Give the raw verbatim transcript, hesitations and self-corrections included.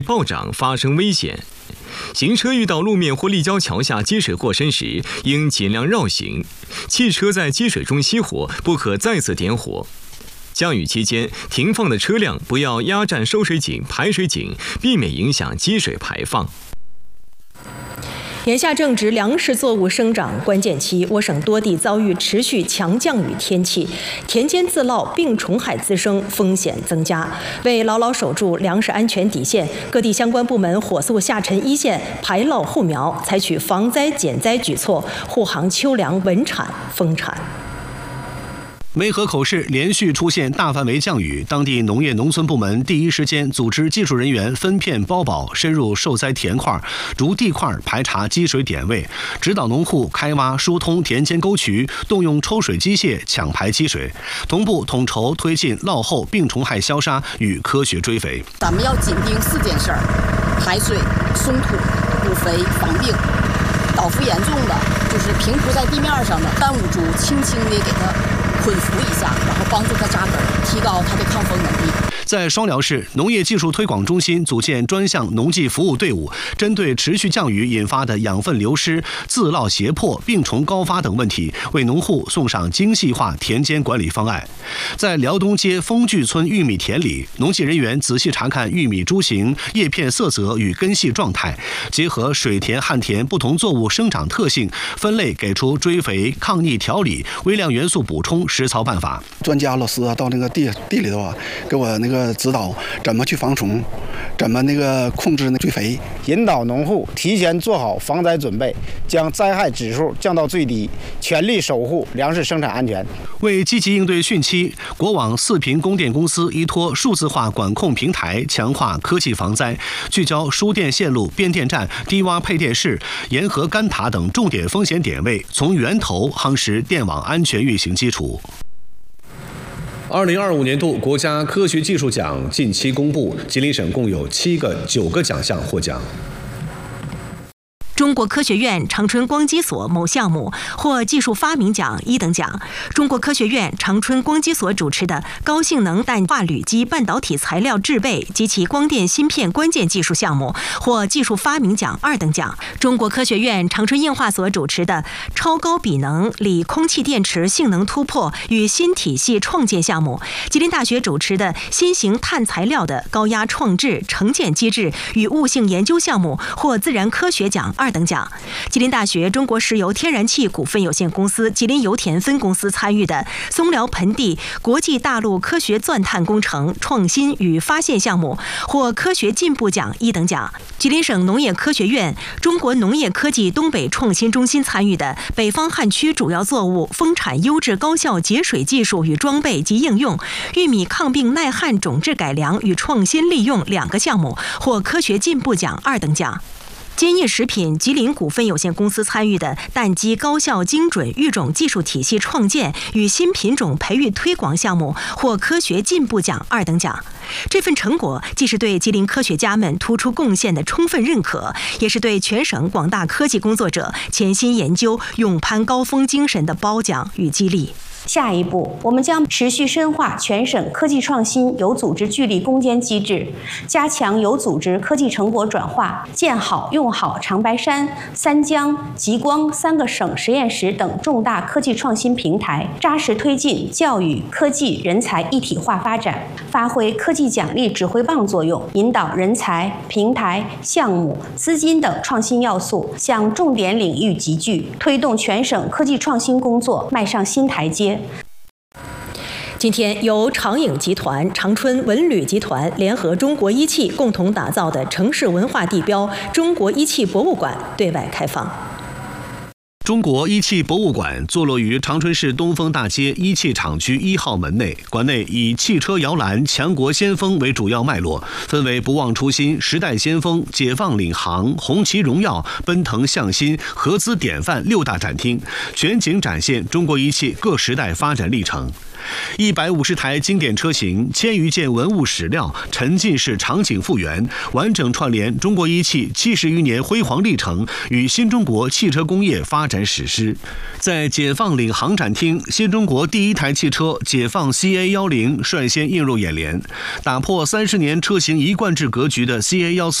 暴涨发生危险。行车遇到路面或立交桥下积水过深时，应尽量绕行。汽车在积水中熄火，不可再次点火。降雨期间，停放的车辆不要压占收水井、排水井，避免影响积水排放。 眼下正值粮食作物生长关键期，我省多地遭遇持续强降雨天气，田间自涝、病虫害滋生，风险增加。为牢牢守住粮食安全底线，各地相关部门火速下沉一线，排涝护苗，采取防灾减灾举措，护航秋粮稳产丰产。 梅河口市连续出现大范围降雨，当地农业农村部门第一时间组织技术人员分片包保，深入受灾田块、逐地块排查积水点位，指导农户开挖疏通田间沟渠，动用抽水机械抢排积水，同步统筹推进涝后病虫害消杀与科学追肥。 咱们要紧盯四件事儿：排水、松土、补肥、防病。倒伏严重的，就是平铺在地面上的单五株，轻轻地给它捆扶一下，然后帮助它扎根，提高它的抗风能力。 在双辽市，农业技术推广中心组建专项农技服务队伍，针对持续降雨引发的养分流失、自涝胁迫、病虫高发等问题，为农户送上精细化田间管理方案。在辽东街丰聚村玉米田里，农技人员仔细查看玉米株型、叶片色泽与根系状态，结合水田、旱田不同作物生长特性，分类给出追肥、抗逆调理、微量元素补充实操办法。 专家老师啊，到那个地地里头啊，给我那个指导怎么去防虫，怎么那个控制那追肥， 引导农户提前做好防灾准备，将灾害指数降到最低，全力守护粮食生产安全。 为积极应对汛期，国网四平供电公司依托数字化管控平台，强化科技防灾，聚焦输电线路、变电站、低洼配电室、沿河干塔等重点风险点位，从源头夯实电网安全运行基础。 二零二五年度国家科学技术奖近期公布，吉林省共有七个、九个奖项获奖。 中国科学院长春光机所某项目获技术发明奖一等奖。中国科学院长春光机所主持的高性能氮化铝基半导体材料制备及其光电芯片关键技术项目获技术发明奖二等奖。中国科学院长春硬化所主持的超高比能锂空气电池性能突破与新体系创建项目，吉林大学主持的新型碳材料的高压创制成建机制与物性研究项目获自然科学奖二等奖。吉林大学中国石油天然气股份有限公司吉林油田分公司参与的松辽盆地国际大陆科学钻探工程创新与发现项目获科学进步奖一等奖。吉林省农业科学院中国农业科技东北创新中心参与的北方旱区主要作物丰产优质高效节水技术与装备及应用、玉米抗病耐旱种质改良与创新利用两个项目获科学进步奖二等奖。坚业食品吉林股份有限公司参与的蛋鸡高效精准育种技术体系创建与新品种培育推广项目获科学进步奖二等奖。这份成果既是对吉林科学家们突出贡献的充分认可，也是对全省广大科技工作者潜心研究、勇攀高峰精神的褒奖与激励。 下一步，我们将持续深化全省科技创新有组织聚力攻坚机制，加强有组织科技成果转化，建好用好长白山、三江、极光三个省实验室等重大科技创新平台，扎实推进教育、科技、人才一体化发展，发挥科技奖励指挥棒作用，引导人才、平台、项目、资金等创新要素向重点领域集聚，推动全省科技创新工作迈上新台阶。 今天，由长影集团、长春文旅集团联合中国一汽共同打造的城市文化地标中国一汽博物馆对外开放。 中国一汽博物馆坐落于长春市东风大街一汽厂区一号门内，馆内以汽车摇篮、强国先锋为主要脉络，分为不忘初心、时代先锋、解放领航、红旗荣耀、奔腾向心、合资典范六大展厅，全景展现中国一汽各时代发展历程。 一百五十台经典车型，千余件文物史料，沉浸式场景复原，完整串联中国一汽七十余年辉煌历程与新中国汽车工业发展史诗。在解放岭航展厅，新中国第一台汽车解放 C A 一零率先映入眼帘，打破三十年车型一贯制格局的 C A 一四